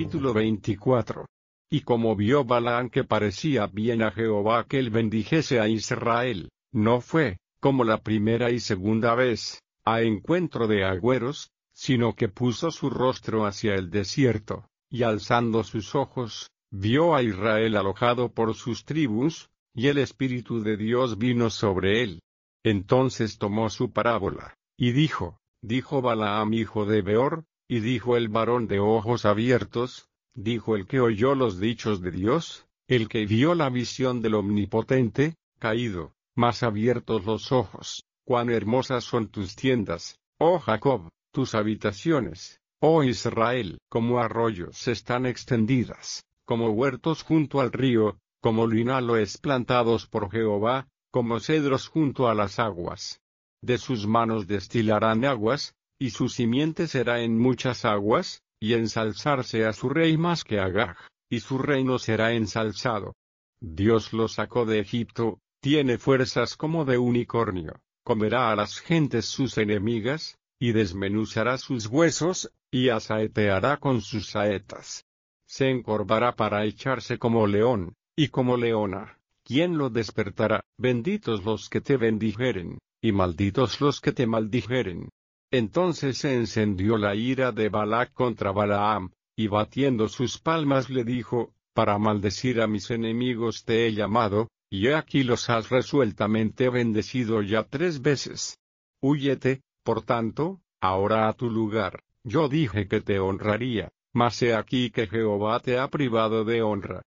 Capítulo 24. Y como vio Balaam que parecía bien a Jehová que él bendijese a Israel, no fue, como la primera y segunda vez, a encuentro de agüeros, sino que puso su rostro hacia el desierto, y alzando sus ojos, vio a Israel alojado por sus tribus, y el Espíritu de Dios vino sobre él. Entonces tomó su parábola, y dijo Balaam hijo de Beor, y dijo el varón de ojos abiertos, dijo el que oyó los dichos de Dios, el que vio la visión del Omnipotente, caído, mas abiertos los ojos, cuán hermosas son tus tiendas, oh Jacob, tus habitaciones, oh Israel, como arroyos están extendidas, como huertos junto al río, como linaloes plantados por Jehová, como cedros junto a las aguas. De sus manos destilarán aguas, y su simiente será en muchas aguas, y ensalzarse a su rey más que Agag, y su reino será ensalzado. Dios lo sacó de Egipto, tiene fuerzas como de unicornio, comerá a las gentes sus enemigas, y desmenuzará sus huesos, y asaeteará con sus saetas. Se encorvará para echarse como león, y como leona. ¿Quién lo despertará? Benditos los que te bendijeren, y malditos los que te maldijeren. Entonces se encendió la ira de Balac contra Balaam, y batiendo sus palmas le dijo, para maldecir a mis enemigos te he llamado, y he aquí los has resueltamente bendecido ya 3 veces. Húyete, por tanto, ahora a tu lugar, yo dije que te honraría, mas he aquí que Jehová te ha privado de honra.